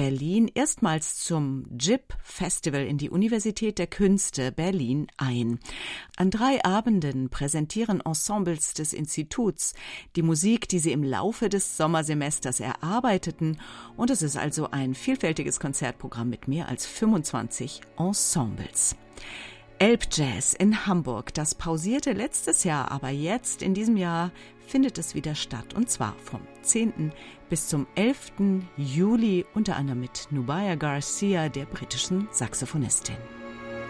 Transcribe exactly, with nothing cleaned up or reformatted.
Berlin erstmals zum J I P-Festival in die Universität der Künste Berlin ein. An drei Abenden präsentieren Ensembles des Instituts die Musik, die sie im Laufe des Sommersemesters erarbeiteten. Und es ist also ein vielfältiges Konzertprogramm mit mehr als fünfundzwanzig Ensembles. Elbjazz in Hamburg, das pausierte letztes Jahr, aber jetzt in diesem Jahr findet es wieder statt. Und zwar vom zehnten bis zum elften Juli, unter anderem mit Nubia Garcia, der britischen Saxophonistin.